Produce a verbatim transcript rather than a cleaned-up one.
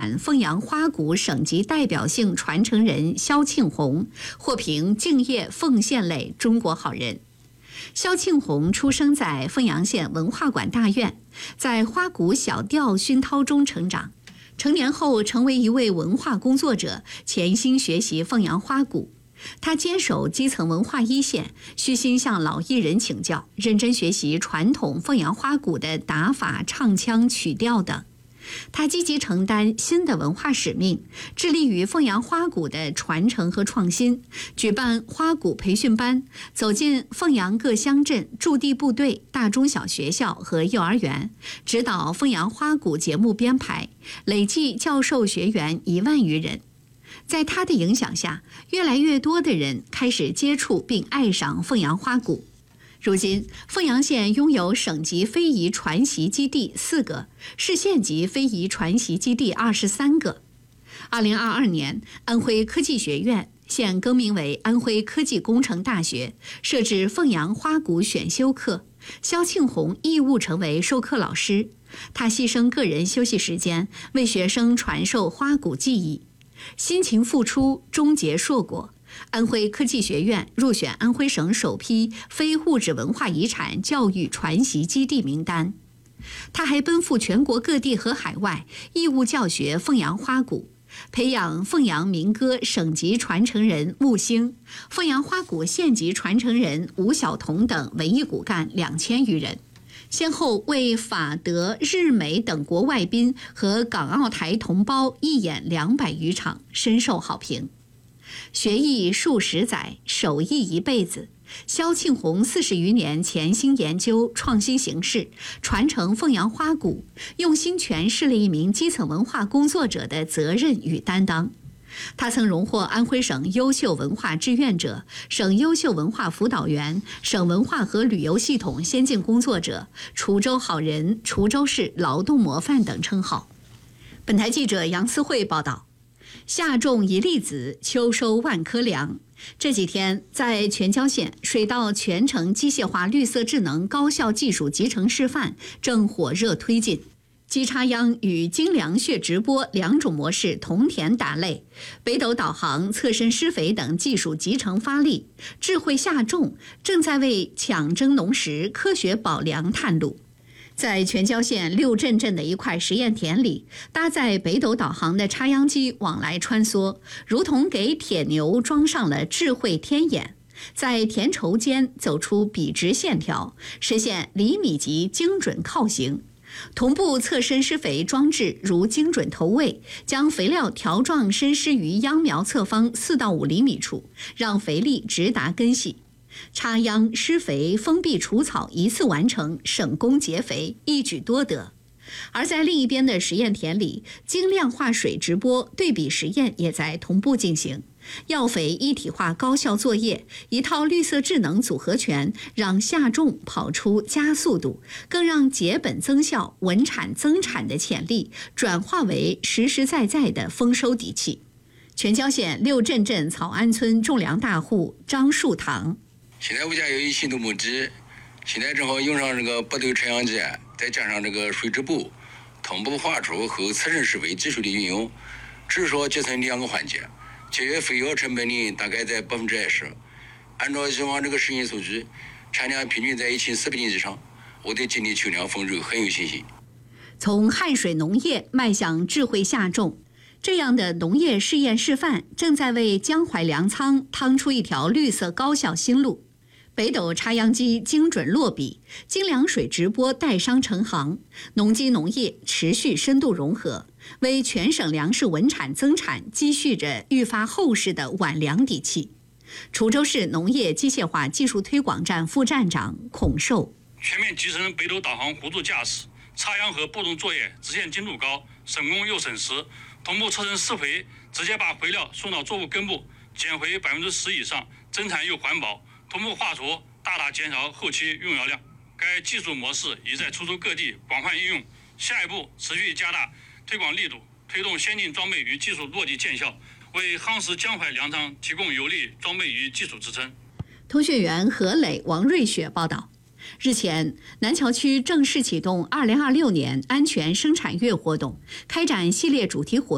产凤阳花鼓省级代表性传承人肖庆红获评敬业奉献类中国好人。肖庆红出生在凤阳县文化馆大院，在花鼓小调熏陶中成长。成年后成为一位文化工作者，潜心学习凤阳花鼓。他坚守基层文化一线，虚心向老艺人请教，认真学习传统凤阳花鼓的打法、唱腔、曲调等。他积极承担新的文化使命，致力于凤阳花鼓的传承和创新，举办花鼓培训班，走进凤阳各乡镇、驻地部队、大中小学校和幼儿园，指导凤阳花鼓节目编排，累计教授学员一万余人。在他的影响下，越来越多的人开始接触并爱上凤阳花鼓。如今，凤阳县拥有省级非遗传习基地四个，市县级非遗传习基地二十三个。二零二二年，安徽科技学院现更名为安徽科技工程大学，设置凤阳花鼓选修课。肖庆红义务成为授课老师，他牺牲个人休息时间，为学生传授花鼓技艺，辛勤付出，终结硕果。安徽科技学院入选安徽省首批非物质文化遗产教育传习基地名单。他还奔赴全国各地和海外，义务教学凤阳花鼓，培养凤阳民歌省级传承人木星、凤阳花鼓县级传承人吴晓彤等文艺骨干两千余人，先后为法德、日美等国外宾和港澳台同胞义演两百余场，深受好评。学艺数十载，手艺一辈子。肖庆红四十余年潜心研究、创新形式，传承凤阳花鼓，用心诠释了一名基层文化工作者的责任与担当。他曾荣获安徽省优秀文化志愿者、省优秀文化辅导员、省文化和旅游系统先进工作者、滁州好人、滁州市劳动模范等称号。本台记者杨思慧报道。夏种一粒子，秋收万颗粮。这几天，在全椒县，水稻全程机械化绿色智能高效技术集成示范正火热推进。机插秧与精粮穴直播两种模式同田打擂，北斗导航、侧身施肥等技术集成发力，智慧夏种正在为抢征农时、科学保粮探路。在全椒县六镇镇的一块实验田里，搭载北斗导航的插秧机往来穿梭，如同给铁牛装上了智慧天眼，在田畴间走出笔直线条，实现厘米级精准靠行。同步侧身施肥装置如精准投喂，将肥料条状深施于秧苗侧方四到五厘米处，让肥力直达根系。插秧、施肥、封闭除草一次完成，省工节肥，一举多得。而在另一边的实验田里，精量化水直播对比实验也在同步进行。药肥一体化高效作业，一套绿色智能组合拳，让夏种跑出加速度，更让节本增效、稳产增产的潜力转化为实实在在的丰收底气。全椒县六镇镇草安村种粮大户张树堂。 现在我家有一新土木机，现在正好用上这个北斗插秧机，再加上这个水质部、同步化除和侧身施肥技术的运用，只是说节省两个环节，节约肥料成本呢大概在百分之二十。按照以往这个实验数据，产量平均在一千四百斤以上，我对今年秋粮丰收很有信心。 从汗水农业迈向智慧夏种，这样的农业试验示范正在为江淮粮仓趟出一条绿色高效新路。北斗插秧机精准落笔，精粮水直播带商成行，农机农业持续深度融合，为全省粮食稳产增产积蓄着愈发厚实的晚粮底气。滁州市农业机械化技术推广站副站长孔寿： 全面集成北斗导航辅助驾驶，插秧和播种作业直线精度高，省工又省时。同步侧身施肥，直接把肥料送到作物根部，减肥百分之十以上，增产又环保。同步化除，大大减少后期用药量。该技术模式已在滁州各地广泛应用。下一步持续加大推广力度，推动先进装备与技术落地见效，为夯实江淮粮仓提供有力装备与技术支撑。 通讯员何磊、王瑞雪报道。日前，南桥区正式启动二零二六年安全生产月活动，开展系列主题活动。